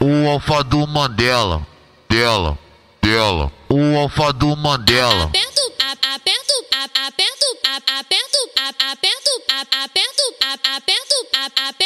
O alfa do Mandela, dela, o alfa do Mandela. Aperto, aperto, aperto, aperto, aperto, aperto, aperto, aperto, aperto.